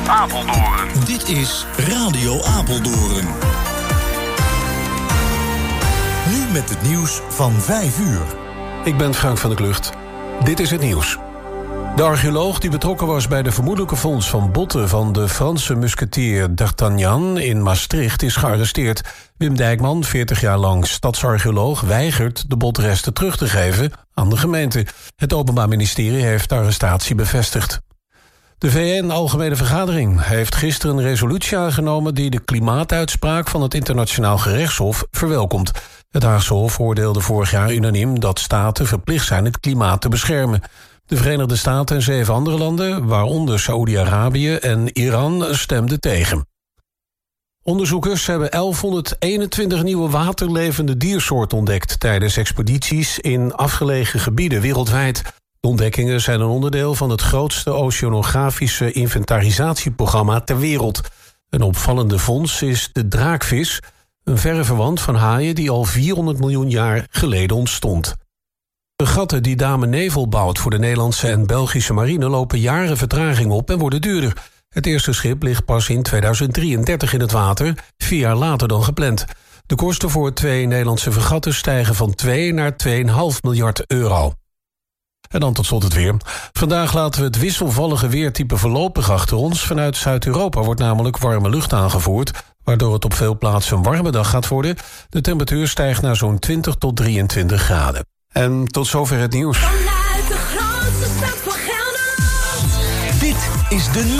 Apeldoorn. Dit is Radio Apeldoorn. Nu met het nieuws van 5 uur. Ik ben Frank van der Klucht. Dit is het nieuws. De archeoloog die betrokken was bij de vermoedelijke vondst van botten van de Franse musketier D'Artagnan in Maastricht is gearresteerd. Wim Dijkman, 40 jaar lang stadsarcheoloog, weigert de botresten terug te geven aan de gemeente. Het Openbaar Ministerie heeft de arrestatie bevestigd. De VN-algemene vergadering heeft gisteren een resolutie aangenomen die de klimaatuitspraak van het Internationaal Gerechtshof verwelkomt. Het Haagse Hof oordeelde vorig jaar unaniem dat staten verplicht zijn het klimaat te beschermen. De Verenigde Staten en 7 andere landen, waaronder Saoedi-Arabië en Iran, stemden tegen. Onderzoekers hebben 1121 nieuwe waterlevende diersoorten ontdekt tijdens expedities in afgelegen gebieden wereldwijd. De ontdekkingen zijn een onderdeel van het grootste oceanografische inventarisatieprogramma ter wereld. Een opvallende vondst is de draakvis, een verre verwant van haaien die al 400 miljoen jaar geleden ontstond. De gatten die Dame Nevel bouwt voor de Nederlandse en Belgische marine lopen jaren vertraging op en worden duurder. Het eerste schip ligt pas in 2033 in het water, 4 jaar later dan gepland. De kosten voor 2 Nederlandse fregatten stijgen van 2 naar 2,5 miljard euro. En dan tot slot het weer. Vandaag laten we het wisselvallige weertype voorlopig achter ons. Vanuit Zuid-Europa wordt namelijk warme lucht aangevoerd, waardoor het op veel plaatsen een warme dag gaat worden. De temperatuur stijgt naar zo'n 20 tot 23 graden. En tot zover het nieuws. Vanuit de grootste stad van Gelderland. Dit is de